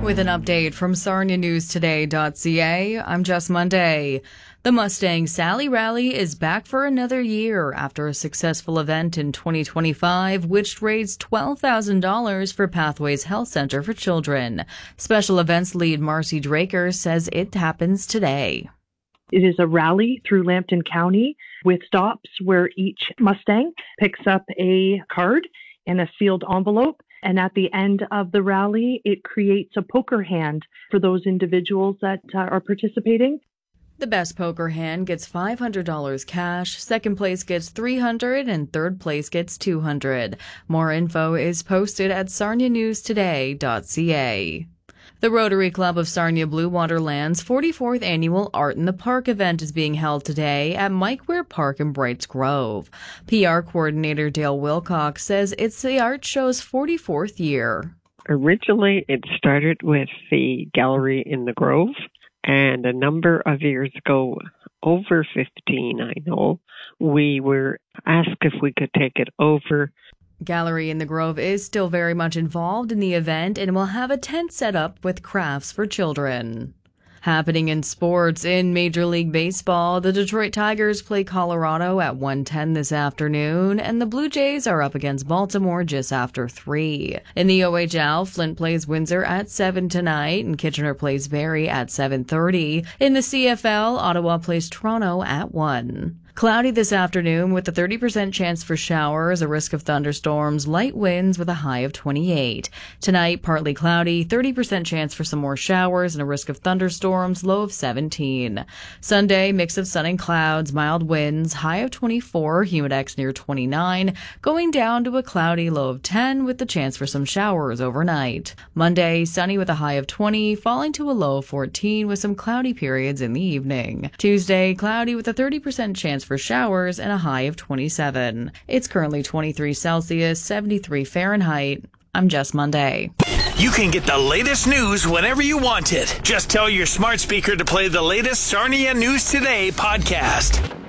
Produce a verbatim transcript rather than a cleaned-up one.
With an update from Sarnia News Today dot C A, I'm Jess Monday. The Mustang Sally Rally is back for another year after a successful event in twenty twenty-five, which raised twelve thousand dollars for Pathways Health Center for Children. Special events lead Marcy Draker says it happens today. It is a rally through Lambton County with stops where each Mustang picks up a card in a sealed envelope. And at the end of the rally, it creates a poker hand for those individuals that uh, are participating. The best poker hand gets five hundred dollars cash, second place gets three hundred dollars, and third place gets two hundred dollars. More info is posted at Sarnia News Today dot C A. The Rotary Club of Sarnia Blue Water Land's forty-fourth annual Art in the Park event is being held today at Mike Ware Park in Brights Grove. P R coordinator Dale Wilcox says it's the art show's forty-fourth year. Originally, it started with the gallery in the Grove, and a number of years ago, over fifteen, I know, we were asked if we could take it over. Gallery in the Grove is still very much involved in the event and will have a tent set up with crafts for children. Happening in sports, in Major League Baseball, the Detroit Tigers play Colorado at one ten this afternoon, and the Blue Jays are up against Baltimore just after three. In the O H L, Flint plays Windsor at seven tonight, and Kitchener plays Barrie at seven thirty. In the C F L, Ottawa plays Toronto at one. Cloudy this afternoon with a thirty percent chance for showers, a risk of thunderstorms, light winds with a high of twenty-eight. Tonight, partly cloudy, thirty percent chance for some more showers and a risk of thunderstorms, low of seventeen. Sunday, mix of sun and clouds, mild winds, high of twenty-four, humidex near twenty-nine, going down to a cloudy low of ten with the chance for some showers overnight. Monday, sunny with a high of twenty, falling to a low of fourteen with some cloudy periods in the evening. Tuesday, cloudy with a thirty percent chance for showers and a high of twenty-seven. It's currently twenty-three Celsius, seventy-three Fahrenheit. I'm Jess Monday. You can get the latest news whenever you want it. Just tell your smart speaker to play the latest Sarnia News Today podcast.